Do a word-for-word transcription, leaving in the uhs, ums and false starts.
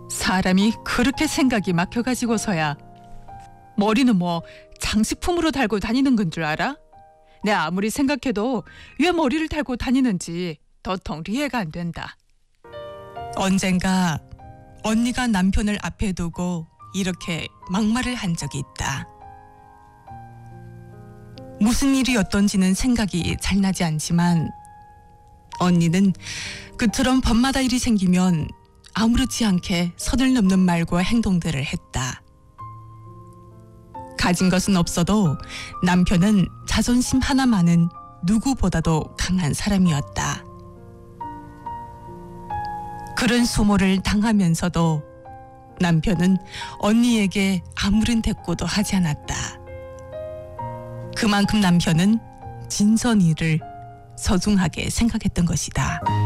사람이 그렇게 생각이 막혀가지고서야 머리는 뭐 장식품으로 달고 다니는 건 줄 알아? 내 아무리 생각해도 왜 머리를 달고 다니는지 도통 이해가 안 된다. 언젠가 언니가 남편을 앞에 두고 이렇게 막말을 한 적이 있다. 무슨 일이었던지는 생각이 잘 나지 않지만 언니는 그처럼 밤마다 일이 생기면 아무렇지 않게 선을 넘는 말과 행동들을 했다. 가진 것은 없어도 남편은 자존심 하나만은 누구보다도 강한 사람이었다. 그런 수모를 당하면서도 남편은 언니에게 아무런 대꾸도 하지 않았다. 그만큼 남편은 진선이를 소중하게 생각했던 것이다.